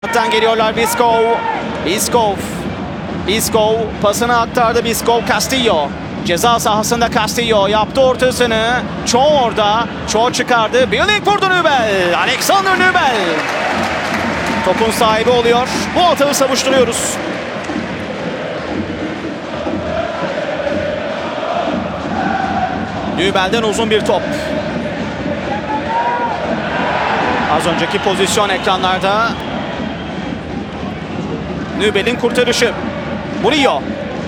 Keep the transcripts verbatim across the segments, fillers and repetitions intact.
Geliyorlar Biskov. Biskov. Biskov pasını aktardı Biskov. Castillo. Ceza sahasında Castillo yaptı ortasını. Cho orada. Cho çıkardı. Billing vurdu Nübel. Alexander Nübel. Topun sahibi oluyor. Bu atağı savuşturuyoruz. Nübel'den uzun bir top. Az önceki pozisyon ekranlarda. Nübel'in kurtarışı. Murillo.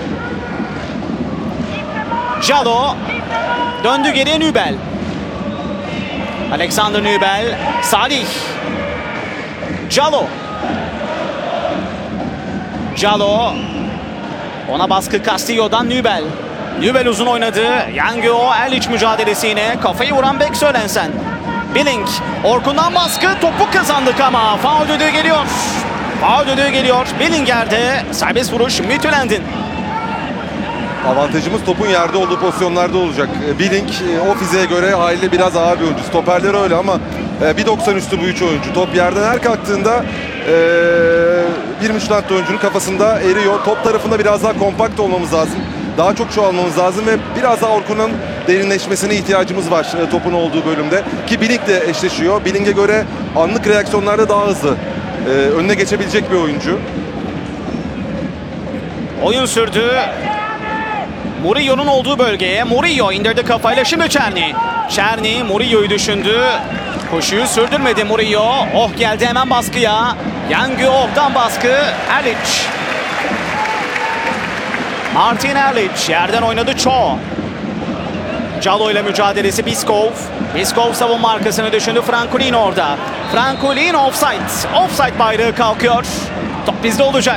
Jalo. Döndü geriye Nübel. Alexander Nübel. Salih. Jalo. Jalo. Ona baskı Castillo'dan Nübel. Nübel uzun oynadı. Yangio Erlic mücadelesi yine. Kafayı vuran bek Sörensen. Billing. Orkun'dan baskı. Topu kazandık ama faul düdüğü geliyor. Faul düdüğü geliyor. Billinger'de serbest vuruş Midtjylland'in. Avantajımız topun yerde olduğu pozisyonlarda olacak. Billing o fiziğe göre haliyle biraz ağır bir oyuncu. Stoperler öyle ama bir doksan üstü bu üç oyuncu. Top yerden her kalktığında bir Midtjylland oyuncunun kafasında eriyor. Top tarafında biraz daha kompakt olmamız lazım. Daha çok çoğalmamız lazım ve biraz daha Orkun'un derinleşmesine ihtiyacımız var topun olduğu bölümde. Ki Billing de eşleşiyor. Billing'e göre anlık reaksiyonlarda daha hızlı. Ee, önüne geçebilecek bir oyuncu. Oyun sürdü. Murillo'nun olduğu bölgeye. Murillo indirdi kafayla. Şimdi Çerni. Çerni Murillo'yu düşündü. Koşuyu sürdürmedi Murillo. Oh geldi hemen baskıya. Yangio Oh'dan baskı. Erlic. Martin Erlic. Yerden oynadı Cho. Jalo ile mücadelesi Biskov. Biskov savunma arkasını düşündü. Frankulin orada. Frankulin offside. Offside bayrağı kalkıyor. Top bizde olacak.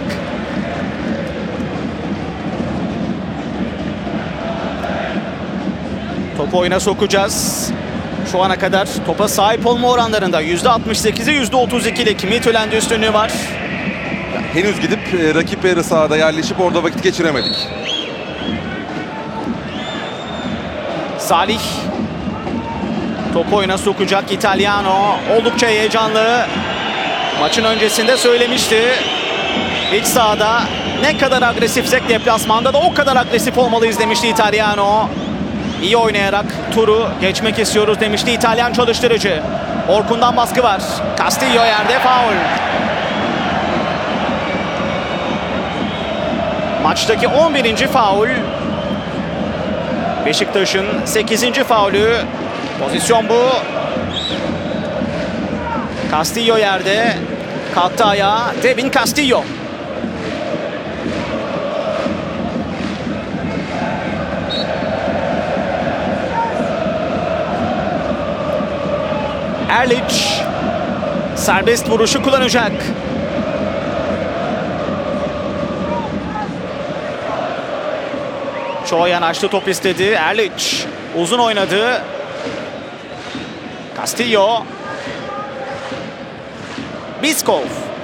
Topu oyuna sokacağız. Şu ana kadar topa sahip olma oranlarında yüzde altmış sekize yüzde otuz ikilik Midtjylland üstünlüğü var. Henüz gidip e, rakip yarı sahada yerleşip orada vakit geçiremedik. Salih. Topu oyuna sokacak Italiano. Oldukça heyecanlı. Maçın öncesinde söylemişti. İç sahada ne kadar agresifsek deplasmanda da o kadar agresif olmalıyız demişti Italiano. İyi oynayarak turu geçmek istiyoruz demişti İtalyan çalıştırıcı. Orkun'dan baskı var. Castillo yerde faul. Maçtaki on birinci faul. Beşiktaş'ın sekizinci faulü. Pozisyon bu. Castillo yerde. Kalktı ayağa. Devin Castillo. Erlic. Serbest vuruşu kullanacak. Cho yanaştı, top istedi. Erlic uzun oynadı. Castillo. Biskov.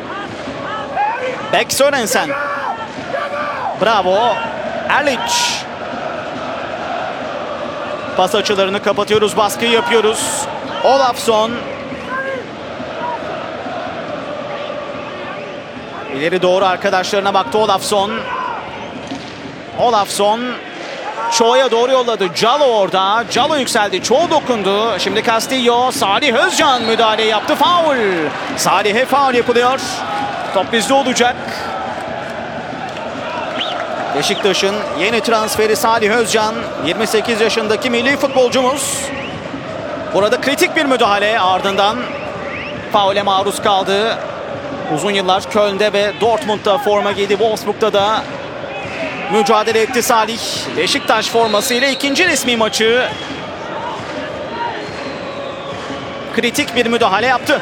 Bek Sörensen. Bravo. Erlic. Pas açılarını kapatıyoruz. Baskıyı yapıyoruz. Olafsson. İleri doğru arkadaşlarına baktı Olafsson. Olafsson. Cho'ya doğru yolladı. Jalo orada. Jalo yükseldi. Cho dokundu. Şimdi Castillo. Salih Özcan müdahale yaptı. Faul. Salih'e faul yapılıyor. Top bizde olacak. Beşiktaş'ın yeni transferi Salih Özcan. yirmi sekiz yaşındaki milli futbolcumuz. Burada kritik bir müdahale, ardından faule maruz kaldı. Uzun yıllar Köln'de ve Dortmund'da forma giydi. Wolfsburg'da da mücadele etti Salih. Beşiktaş formasıyla ikinci resmi maçı. Kritik bir müdahale yaptı.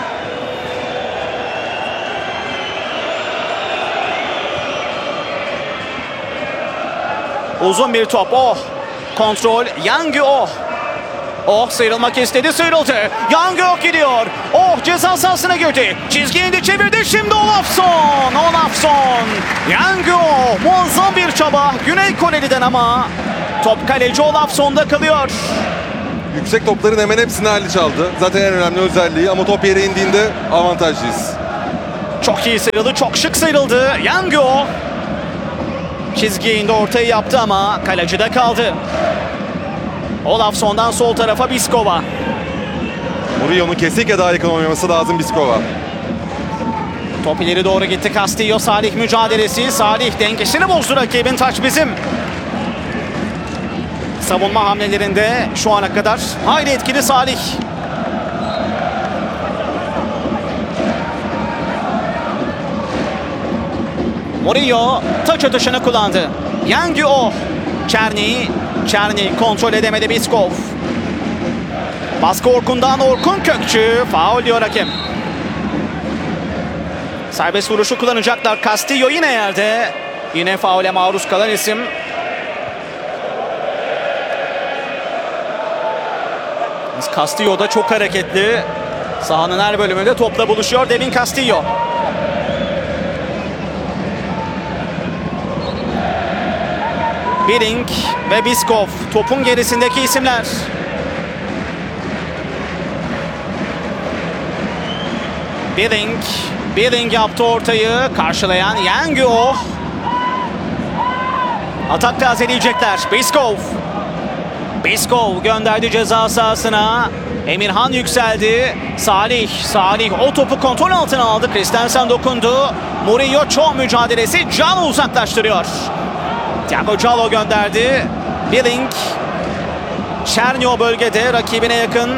Uzun bir top. Oh. Kontrol. Yangio Oh. Oh sıyrılmak istedi, sıyrıldı. Yangio gidiyor. Oh ceza sahasına girdi. Çizgiyi indi, çevirdi. Şimdi Olafsson. Olafsson. Yangio muazzam bir çaba Güney Koreli'den ama top kaleci Olafsson'da kalıyor. Yüksek topların hemen hepsini Erlic aldı. Zaten en önemli özelliği ama top yere indiğinde avantajlıyız. Çok iyi sıyrıldı, çok şık sıyrıldı. Yangio çizgiye indi, ortayı yaptı ama kalecide kaldı. Olafson'dan sol tarafa Biskova. Murillo'nun kesinlikle daha yakın oynaması lazım Biskova. Top ileri doğru gitti. Castillo, Salih mücadelesi. Salih dengesini bozdu rakibin. Taç bizim. Savunma hamlelerinde şu ana kadar hayli etkili Salih. Murillo taç atışını kullandı. Yangio. Çerni. Çerni kontrol edemedi Biskov. Baskı Orkun'dan, Orkun Kökçü. Faul diyor hakem. Serbest vuruşu kullanacaklar. Castillo yine yerde. Yine faule maruz kalan isim. Castillo da çok hareketli. Sahanın her bölümünde topla buluşuyor Devin Castillo. Billing ve Biskov topun gerisindeki isimler. Billing, Billing yaptı ortayı, karşılayan Yangio. Atak tazeleyecekler. Biskov. Biskov gönderdi ceza sahasına. Emirhan yükseldi. Salih, Salih o topu kontrol altına aldı. Christensen dokundu. Murillo çok mücadelesi. Calo uzaklaştırıyor. Thiago Calo gönderdi. Billing. Çernio bölgede rakibine yakın.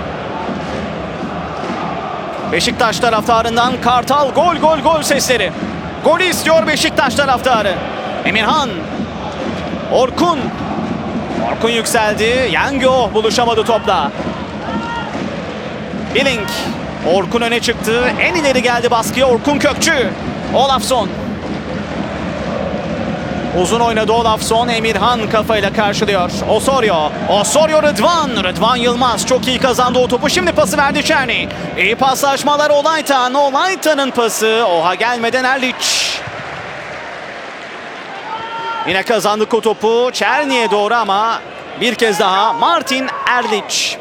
Beşiktaş taraftarından Kartal gol gol gol sesleri. Golü istiyor Beşiktaş taraftarı. Emirhan. Orkun. Orkun yükseldi. Yangio buluşamadı topla. Billing. Orkun öne çıktı. En ileri geldi baskıya Orkun Kökçü. Olafson. Uzun oynadı Olafson. Emirhan kafayla karşılıyor. Osorio. Osorio Rıdvan. Rıdvan Yılmaz çok iyi kazandı o topu. Şimdi pası verdi Çerni. İyi paslaşmalar Olaytan. Olaytan'ın pası. Oha gelmeden Erliç. Yine kazandık o topu. Çerni'ye doğru ama bir kez daha Martin Erliç.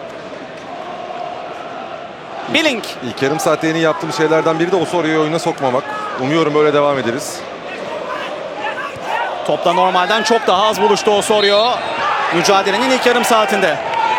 Billing. İlk yarım saatte yeni yaptığım şeylerden biri de Osorio'yu oyuna sokmamak. Umuyorum böyle devam ederiz. Topla normalden çok daha az buluştu Osorio. Mücadelenin ilk yarım saatinde.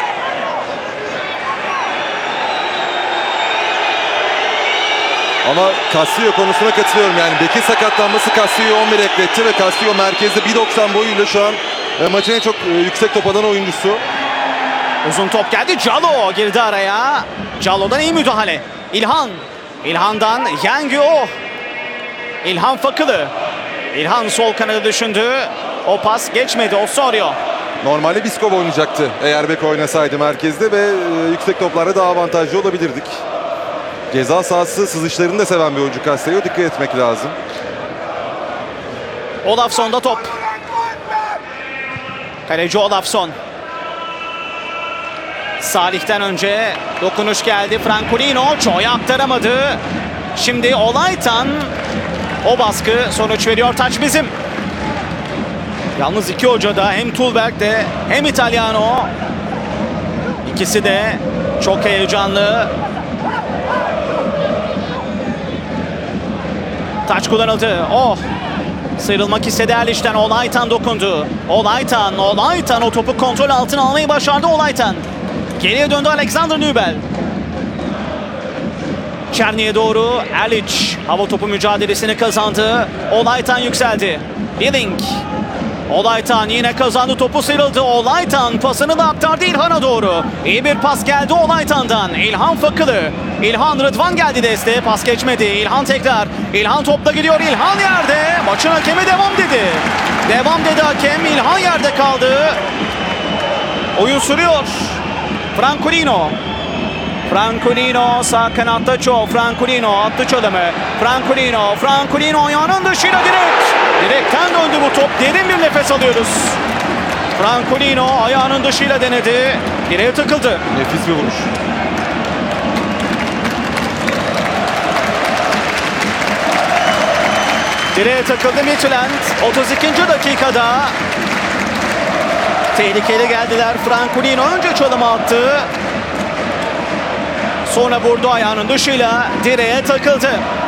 Ama Castillo konusuna katılıyorum. Yani Bekir sakatlanması Castillo'yu on bir ekletti ve Castillo merkezde bir doksan boyuyla şu an e, maçın en çok e, yüksek top atan oyuncusu. Uzun top geldi. Calo girdi araya. Calo'dan iyi müdahale. İlhan. İlhan'dan Yangio. İlhan Fakılı. İlhan sol kanadı düşündü. O pas geçmedi. Osorio. Normalde Biskov oynayacaktı eğer Bek oynasaydı merkezde ve e, yüksek toplarda daha avantajlı olabilirdik. Ceza sahası sızışlarını da seven bir oyuncu Castillo. Dikkat etmek lazım. Olafson'da top. Kaleci Olafson. Salih'ten önce dokunuş geldi. Francolino çoğu aktaramadı. Şimdi Olaytan. O baskı sonuç veriyor. Taç bizim. Yalnız iki hoca da hem Tulberg de hem Italiano. İkisi de çok heyecanlı. Taç kullanıldı. Oh. Sıyrılmak istedi Erliç'ten. Olaytan dokundu. Olaytan, Olaytan o topu kontrol altına almayı başardı Olaytan. Geriye döndü Alexander Nübel. Çerni'ye doğru Erliç hava topu mücadelesini kazandı. Olaytan yükseldi. Billing. Olaytan yine kazandı, topu sıyrıldı. Olaytan pasını da aktardı İlhan'a doğru. İyi bir pas geldi Olaytan'dan. İlhan Fakılı. İlhan, Rıdvan geldi desteğe, pas geçmedi. İlhan tekrar. İlhan topla gidiyor. İlhan yerde. Maçın hakemi devam dedi. Devam dedi hakem. İlhan yerde kaldı. Oyun sürüyor. Francolino. Francolino sağ kanatta çok. Francolino attı çalımı. Francolino. Francolino ayağının dışıyla direkt. Direkten döndü bu top. Derin bir nefes alıyoruz. Francolino ayağının dışıyla denedi. Direğe takıldı. Nefis bir vuruş. Direğe takıldı Midtjylland. otuz ikinci dakikada. Tehlikeli geldiler. Francolino önce çalımı attı. Sonra vurdu ayağının dışıyla. Direğe takıldı.